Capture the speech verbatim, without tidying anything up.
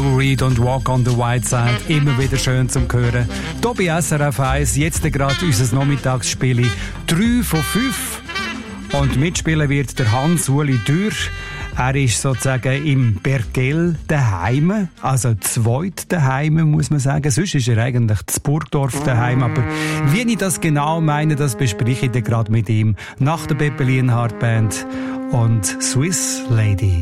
Lou Reed und Walk on the White Side. Immer wieder schön zum Hören. Hier bei S R F eins, jetzt gerade unser Nachmittagsspiel. Drei von fünf. Und mitspielen wird der Hans-Uli Dürr. Er ist sozusagen im Bergell daheim, also zweit daheim, muss man sagen. Sonst ist er eigentlich zu Burgdorf daheim. Aber wie ich das genau meine, das bespreche ich dann gerade mit ihm nach der Peppe Lienhardt Band und Swiss Lady.